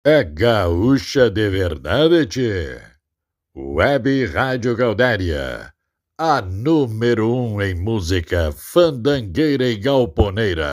É gaúcha de verdade, tchê. Web Rádio Gaudéria, a número um em música fandangueira e galponeira.